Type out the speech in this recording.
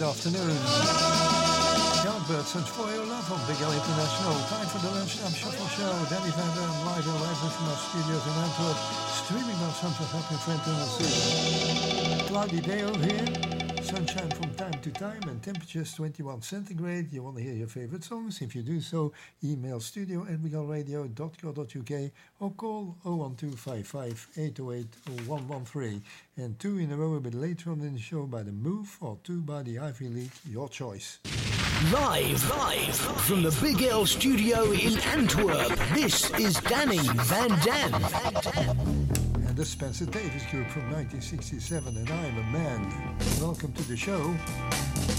afternoon. Yardbirds and For Your Love on Big L International. Time for the Lunchtime Shuffle Show. Danny Van Der live and live from our studios in Antwerp. Streaming on Sunset Up in Frenton and Sea. Cloudy day over here. Sunshine from time to time and temperatures 21 centigrade. You want to hear your favorite songs? If you do so, email studio@bigalradio.co.uk or call 01255 808 0113. And 2 in a row a bit later on in the show by The Move or 2 by the Ivy League, your choice. Live from the Big L studio in Antwerp, this is Danny Van Dam. And the Spencer Davis Group from 1967, and I'm a Man. Welcome to the show.